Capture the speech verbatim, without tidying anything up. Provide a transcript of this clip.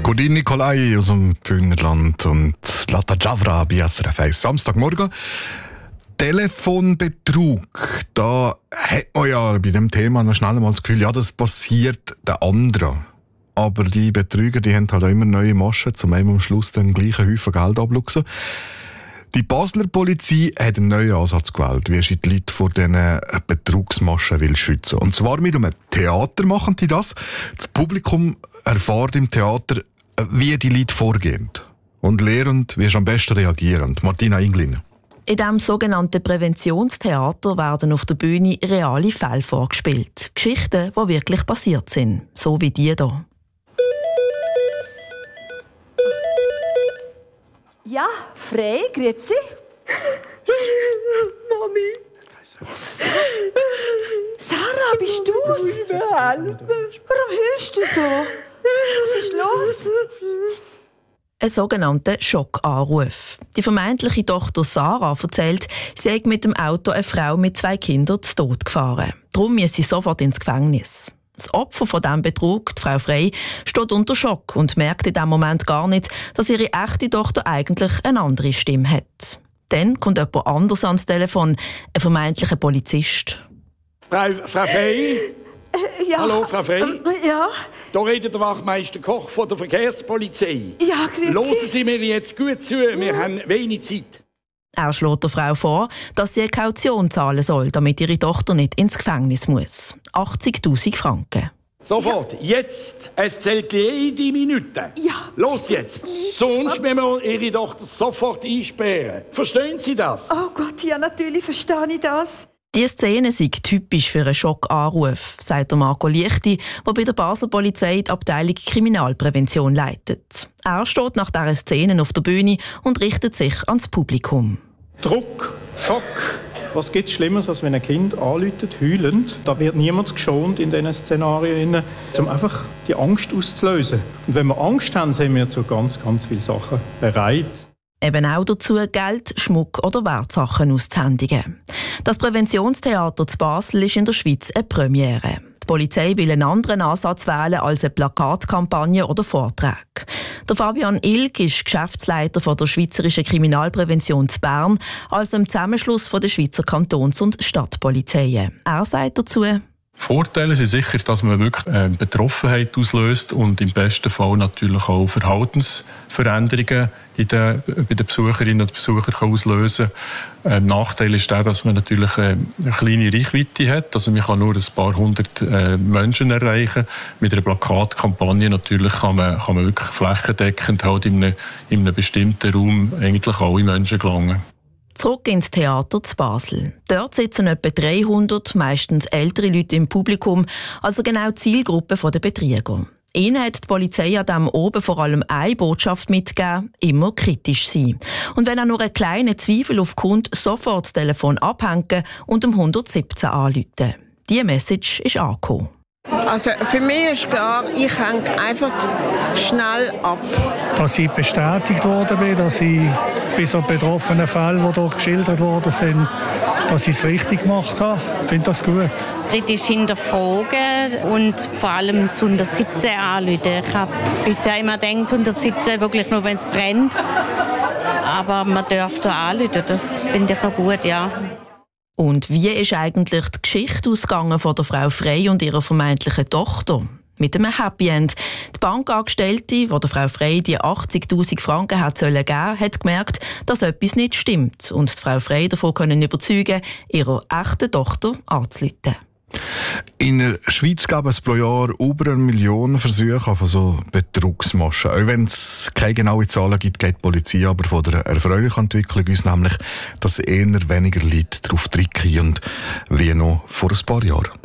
Gudin Nikolai aus dem Bündnerland und Lata Javra bei S R F eins. Samstagmorgen. Telefonbetrug. Da hat man ja bei dem Thema noch schnell mal das Gefühl, ja, das passiert den anderen. Aber die Betrüger, die haben halt auch immer neue Maschen, um am Schluss den gleichen Haufen Geld abzuschlucken. Die Basler Polizei hat einen neuen Ansatz gewählt, wie sie die Leute vor diesen Betrugsmaschen will schützen. Und zwar mit einem Theater machen die das. Das Publikum erfährt im Theater, wie die Leute vorgehen. Und lernt, wie sie am besten reagieren. Martina Inglin. In diesem sogenannten Präventionstheater werden auf der Bühne reale Fälle vorgespielt. Geschichten, die wirklich passiert sind. So wie die hier. Ja, frei, grüezi. Mami. Sarah, bist du's? Warum hörst du so? Was ist los? Ein sogenannter Schockanruf. Die vermeintliche Tochter Sarah erzählt, sie sei mit dem Auto eine Frau mit zwei Kindern zu Tod gefahren. Darum muss sie sofort ins Gefängnis. Das Opfer von diesem Betrug, die Frau Frey, steht unter Schock und merkt in diesem Moment gar nicht, dass ihre echte Tochter eigentlich eine andere Stimme hat. Dann kommt jemand anders ans Telefon, ein vermeintlicher Polizist. Frau, Frau Frey? Äh, ja. Hallo, Frau Frey? Äh, ja. Da redet der Wachmeister Koch von der Verkehrspolizei. Ja, grüezi. Hören Sie mir jetzt gut zu, wir ja. haben wenig Zeit. Er schlägt der Frau vor, dass sie eine Kaution zahlen soll, damit ihre Tochter nicht ins Gefängnis muss. achtzigtausend Franken. Sofort, ja. Jetzt. Es zählt jede Minute. Ja. Los jetzt. Sonst müssen wir Ihre Tochter sofort einsperren. Verstehen Sie das? Oh Gott, ja, natürlich verstehe ich das. Diese Szene sei typisch für einen Schockanruf, sagt der Marco Liechti, der bei der Basler Polizei die Abteilung Kriminalprävention leitet. Er steht nach dieser Szene auf der Bühne und richtet sich ans Publikum. Druck, Schock. Was gibt es Schlimmeres, als wenn ein Kind anruft, heulend? Da wird niemand geschont in diesen Szenarien, um einfach die Angst auszulösen. Und wenn wir Angst haben, sind wir zu ganz, ganz vielen Sachen bereit. Eben auch dazu, Geld, Schmuck oder Wertsachen auszuhändigen. Das Präventionstheater zu Basel ist in der Schweiz eine Premiere. Die Polizei will einen anderen Ansatz wählen als eine Plakatkampagne oder Vortrag. Der Fabian Ilg ist Geschäftsleiter von der Schweizerischen Kriminalprävention zu Bern, also im Zusammenschluss von der Schweizer Kantons- und Stadtpolizeien. Er sagt dazu: Vorteile sind sicher, dass man wirklich äh, Betroffenheit auslöst und im besten Fall natürlich auch Verhaltensveränderungen in den, bei den Besucherinnen und Besuchern kann auslösen kann. Ähm, Nachteil ist der, dass man natürlich äh, eine kleine Reichweite hat. Also man kann nur ein paar hundert äh, Menschen erreichen. Mit einer Plakatkampagne natürlich kann man, kann man wirklich flächendeckend halt in einem, in einem bestimmten Raum eigentlich alle Menschen gelangen. Zurück ins Theater zu Basel. Dort sitzen etwa dreihundert, meistens ältere Leute im Publikum, also genau die Zielgruppe der Betrüger. Ihnen hat die Polizei an diesem oben vor allem eine Botschaft mitgegeben: immer kritisch sein. Und wenn auch nur ein kleiner Zweifel aufkommt, sofort das Telefon abhängen und um hundertsiebzehn anrufen. Diese Message ist angekommen. Also für mich ist klar, ich hänge einfach schnell ab. Dass ich bestätigt worden bin, dass ich bei so betroffenen Fällen, die hier geschildert worden sind, dass ich es richtig gemacht habe. Ich finde das gut. Kritisch hinterfragen und vor allem das hundertsiebzehn anrufen. Ich habe bisher immer gedacht, hundertsiebzehn wirklich nur, wenn es brennt. Aber man darf da anrufen, das finde ich noch gut, ja. Und wie ist eigentlich die Geschichte ausgegangen von der Frau Frey und ihrer vermeintlichen Tochter? Mit einem Happy End. Die Bankangestellte, die der Frau Frey die achtzigtausend Franken hat sollen geben, hat gemerkt, dass etwas nicht stimmt und die Frau Frey davon können überzeugen, ihrer echten Tochter anzurufen. In der Schweiz gab es pro Jahr über eine Million Versuche von so Betrugsmaschen. Auch wenn es keine genauen Zahlen gibt, geht die Polizei aber von der erfreulichen Entwicklung uns nämlich, dass eher weniger Leute darauf tricken wie noch vor ein paar Jahren.